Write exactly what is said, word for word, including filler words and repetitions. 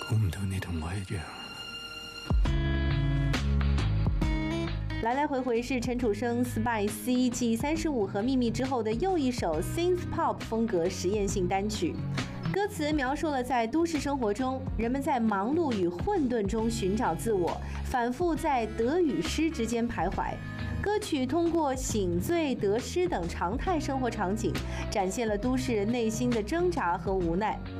估唔到你同我一樣。 来来回回是陈楚生 Spice 继三十五和秘密之后的又一首 synth pop 风格实验性单曲。歌词描述了在都市生活中，人们在忙碌与混沌中寻找自我，反复在得与失之间徘徊。歌曲通过醒醉、得失等常态生活场景，展现了都市人内心的挣扎和无奈。